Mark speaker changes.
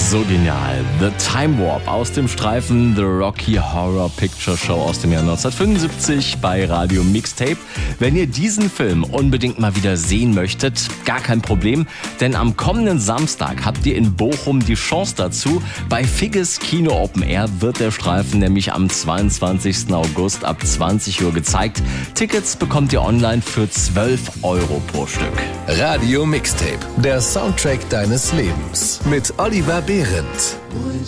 Speaker 1: So genial. The Time Warp aus dem Streifen The Rocky Horror Picture Show aus dem Jahr 1975 bei Radio Mixtape. Wenn ihr diesen Film unbedingt mal wieder sehen möchtet, gar kein Problem, denn am kommenden Samstag habt ihr in Bochum die Chance dazu. Bei Figges Kino Open Air wird der Streifen nämlich am 22. August ab 20 Uhr gezeigt. Tickets bekommt ihr online für 12 Euro pro Stück.
Speaker 2: Radio Mixtape, der Soundtrack deines Lebens mit Oliver Behrendt.